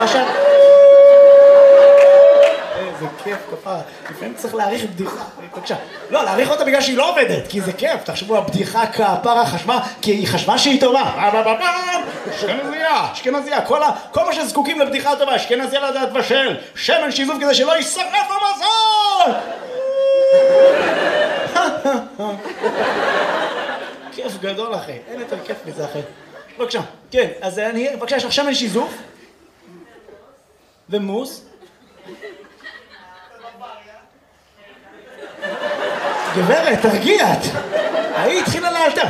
עכשיו... איזה כיף כפרה, לפעמים צריך להעריך בדיחה, בבקשה. לא, להעריך אותה בגלל שהיא לא עובדת, כי זה כיף, תחשבו, הבדיחה כפרה חשבה, כי היא חשבה שהיא טובה. אשכנזייה, אשכנזייה, כל מה שזקוקים לבדיחה טובה, אשכנזייה לדעת בשל, שמן שיזוף כדי שלא יישרף המזון! כיף גדול אחי, אין יותר כיף מזה אחי. בבקשה, כן, אז אני, בבקשה, יש לך שמן שיזוף ומוס. גברת, תרגיעת. ההיא התחילה לאלתר.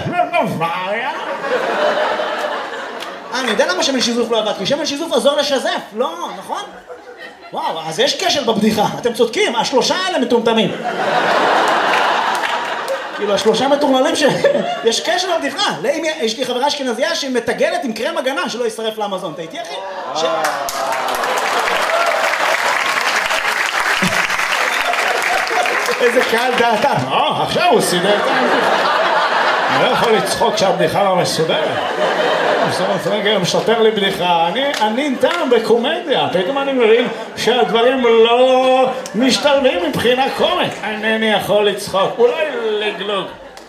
אני יודע למה שמן שיזוף לא עבד, כי שמן שיזוף עזור לשזף, לא, נכון? וואו, אז יש כשל בבדיחה, אתם צודקים, השלושה האלה מטומטמים. כאילו, השלושה מטורללים יש כשל בבדיחה. יש לי חברה אשכנזייה שמתגלת עם קרם הגנה שלא יישרף לאמזון. אתה איתי אחי? איזה קהל דעתה. עכשיו הוא סידר את הבדיחה. אני לא יכול לצחוק שהבדיחה לא מסודרת. רגע, משתר לי בדיחה. אני נטעם בקומדיה. פתאום אני מבין שהדברים לא משתלבים מבחינה קומית. אינני יכול לצחוק. אולי לגלוג.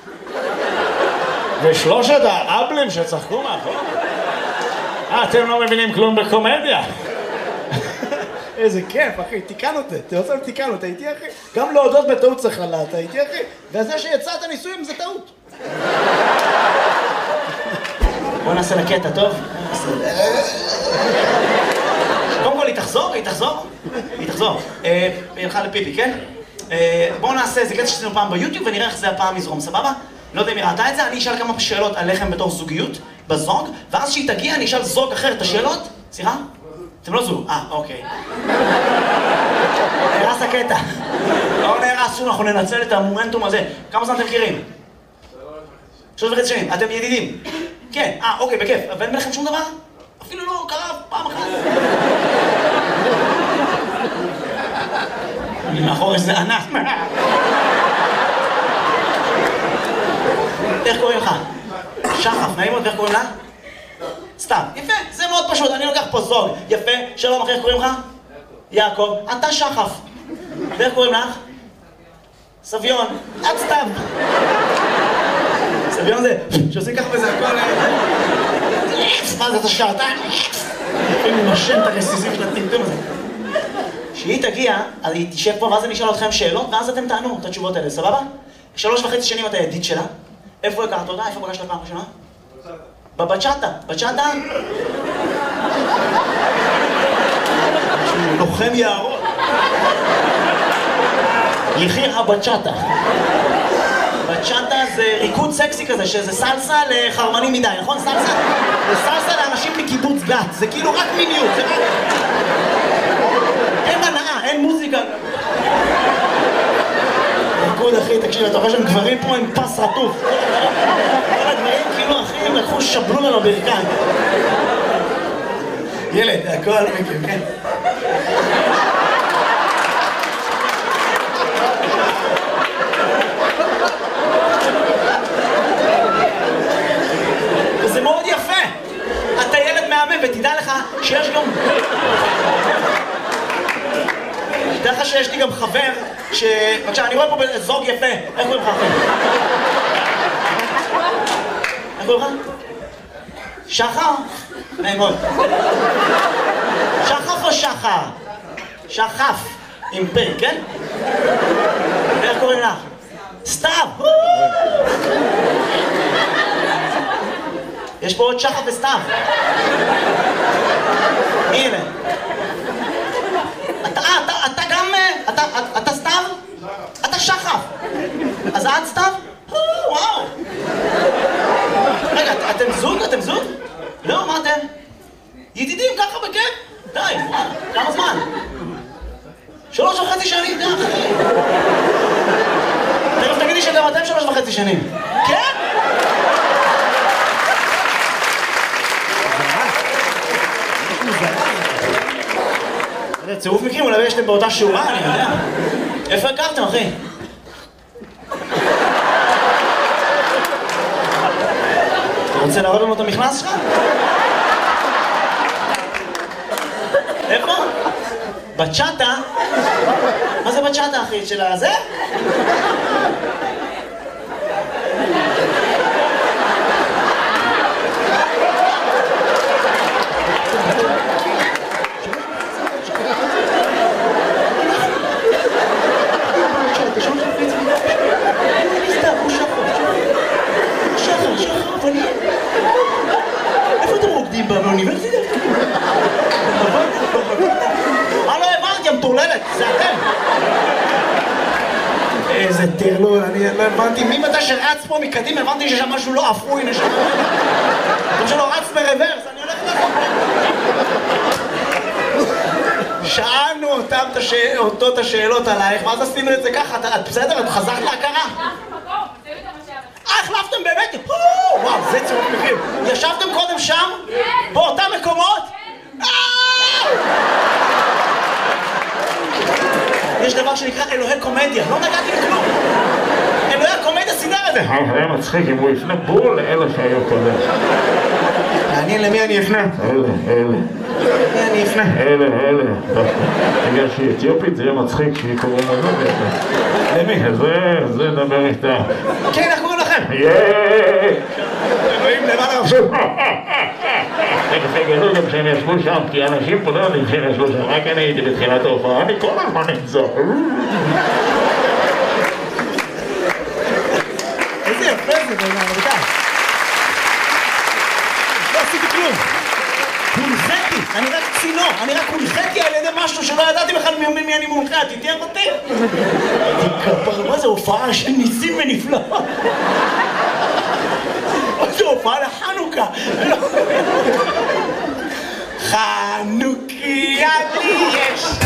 ושלושת האבלים שצחקו מאחור. אתם לא מבינים כלום בקומדיה. איזה כיף, אחי, תיקן אותי, תיקן אותי, הייתי אחי. גם להודות בטעות צריך לדעת, הייתי אחי. וזה שיצאת ניסויים זה טעות. בוא נעשה לקטע, טוב? קודם כל, היא תחזור? היא תחזור. היא הלכה לפיפי, כן? בואו נעשה איזה קטע שעשינו פעם ביוטיוב ונראה איך זה הפעם יזרום, סבבה? לא יודע אם היא ראתה את זה, אני אשאל כמה שאלות עליכם בתור זוגיות, בזוג, ואז כשהיא תגיע אני אשאל זוג אחר את השאלות. סליחה? אתם לא זוג. אוקיי. נהרס הקטע. לא נהרס שום, אנחנו ננצל את המומנטום הזה. כמה זמן אתם מכירים? 3.5 שנים. אתם ידידים? כן. אוקיי, בכיף. ואין ביניכם שום דבר? אפילו לא קרה פעם אחת. אני מאחור איזה ענק. איך קוראים לך? שחף, נעים מאוד, ואיך קוראים לה? סתם, יפה, זה מאוד פשוט, אני לוקח פה זוג, יפה, שלום אחי, איך קוראים לך? יעקב, אתה שחף. ואיך קוראים לך? סביון, את סתם. סביון זה, שעושים ככה וזה הכל... מה זה, אתה שעתיים? אני נושם את הרסיסים של הטמטום הזה. כשהיא תגיע, אז היא תשב פה, ואז אני אשאל אתכם שאלות, ואז אתם תענו את התשובות האלה, סבבה? 3.5 שנים אתה ידיד שלה. איפה הכרת אותה? איפה פגשת פעם ראשונה? בבצ'אטה. בצ'אטה? לוחם יערות. יחיר הבצ'אטה. בצ'אטה זה ריקוד סקסי כזה, שזה סלסה לחרמנים מדי, נכון? סלסה? זה סלסה לאנשים מקיבוץ גת. זה כאילו רק מיניות, זה רק... אין הנאה, אין מוזיקה. ריקוד אחי, תקשיב, אתה רואה שהם גברים פה עם פס רטוף. כל הדברים כאילו אחי, הם לקחו שבלו לנו ברכיים. ילד, הכל מכיר, כן? וזה מאוד יפה. אתה ילד מהמם, ותדע לך שיש גם... תדע לך שיש לי גם חבר ש... בבקשה, אני רואה פה זוג יפה. איך קוראים לך אחי? איך קוראים לך? שחר? נעים מאוד. שחף או שחר? שחף. עם פ', כן? ואיך קוראים לך? סתיו! יש פה עוד שחף וסתיו. הנה. אתה גם... אתה סתיו? אתה שחף. אז את סתיו? וואו. רגע, אתם זוג? אתם זוג? לא, מה אתם? ידידים ככה בכיף? די, כמה זמן? 3.5 שנים, די אחי. תכף תגידי שגם אתם 3.5 שנים. כן? צירוף מקרים, אולי ישתם באותה שורה, אני יודע. איפה הכרתם, אחי? אתה רוצה להראות לנו את המכנס שלך? איפה? בצ'אטה? מה זה בצ'אטה, אחי? של הזה? איפה אתם רוקדים באוניברסיטה? לא הבנתי, המטורללת, זה אתם. איזה טרלול, אני לא הבנתי. מי מתי שרץ פה מקדימה, הבנתי שיש שם משהו לא אפוי, נשמע. כמו שלא רץ ברוורס, אני הולך לזה. שאלנו אותו את השאלות עלייך, ואז עשינו את זה ככה, את בסדר? את חזרת להכרה? החלפתם באמת? וואו, זה צירוף מקרים. ישבתם קודם שם? באותם מקומות? יש דבר שנקרא אלוהי קומדיה, לא נגעתי בכלום. אלוהי הקומדיה סידר את זה. היה מצחיק אם הוא יפנה בול לאלה שהיו קודם. מעניין למי אני אפנה? אלה. למי אני אפנה? אלה. בגלל שהיא אתיופית זה יהיה מצחיק שהיא קוראים לנו. למי? זה דבר איתה. כן, איך קוראים לכם? אלוהים למעלה רבשו. תגלו גם שהם ישבו שם, כי אנשים פה לא יודעים שהם ישבו שם, רק אני הייתי בתחילת ההופעה, אני כל הזמן נמצא. איזה יפה זה בעניין, רבותיי. לא עשיתי כלום. הונחיתי, אני רק צינור, אני רק הונחיתי על ידי משהו שלא ידעתי בכלל מי אני מונחה, תתייך אותי? מה זה הופעה של ניסים ונפלאות? זו הופעה לחנוכה. חנוכיה